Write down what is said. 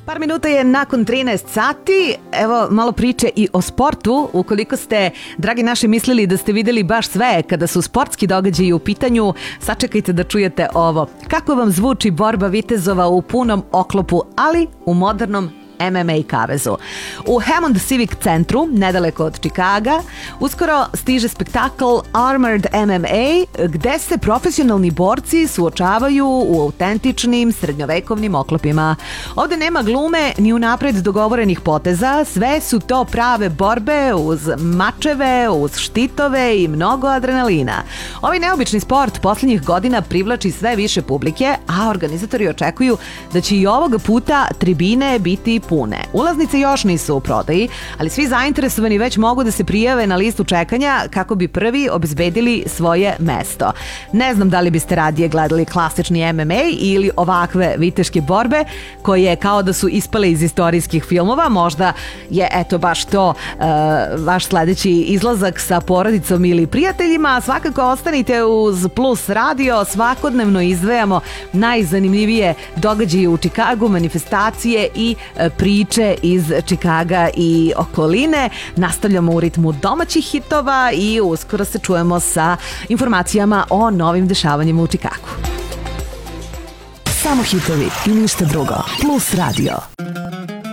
Par minuta je nakon 13 sati, evo malo priče i o sportu. Ukoliko ste, dragi naši, mislili da ste videli baš sve kada su sportski događaji u pitanju, sačekajte da čujete ovo. Kako vam zvuči borba vitezova u punom oklopu, ali u modernom MMA kavezu. U Hammond Civic centru, nedaleko od Čikaga, uskoro stiže spektakl Armored MMA, gde se profesionalni borci suočavaju u autentičnim srednjovekovnim oklopima. Ovde nema glume ni unapred dogovorenih poteza, sve su to prave borbe uz mačeve, uz štitove i mnogo adrenalina. Ovaj neobični sport posljednjih godina privlači sve više publike, a organizatori očekuju da će i ovoga puta tribine biti pune. Ulaznice još nisu u prodaji, ali svi zainteresovani već mogu da se prijave na listu čekanja kako bi prvi obezbedili svoje mesto. Ne znam da li biste radije gledali klasični MMA ili ovakve viteške borbe koje kao da su ispale iz istorijskih filmova. Možda je eto baš to vaš sledeći izlazak sa porodicom ili prijateljima. Svakako ostanite uz Plus radio, svakodnevno izdvajamo najzanimljivije događaje u Čikagu, manifestacije i priče iz Čikaga i okoline. Nastavljamo u ritmu domaćih hitova i uskoro se čujemo sa informacijama o novim dešavanjima u Čikagu. Samo hitovi i ništa drugo. Plus radio.